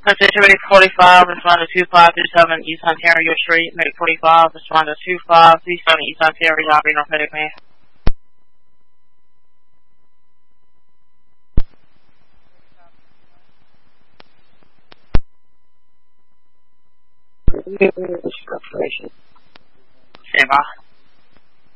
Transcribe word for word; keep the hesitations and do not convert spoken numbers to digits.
Attention, Medic forty-five, respond to two five two seven East Ontario Street. Medic forty-five, respond to two five two seven East Ontario, operating North Medic Man. Stand by.